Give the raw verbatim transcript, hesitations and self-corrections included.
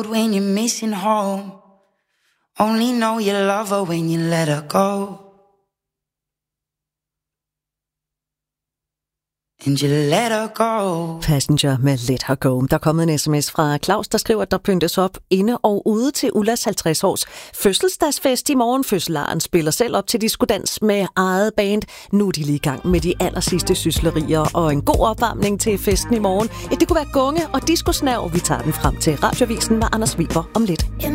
road when you're missing home. Only know you love her when you let her go. And you let her go. Passenger med Let Her Go. Der er kommet en sms fra Claus, der skriver, at der pyntes op inde og ude til Ullas halvtreds års fødselsdagsfest i morgen. Fødselaren spiller selv op til diskodans med eget band. Nu er de lige i gang med de aller sidste syslerier og en god opvarmning til festen i morgen. Ja, det kunne være gunge og discosnav. Vi tager den frem til Radioavisen med Anders Weber om lidt.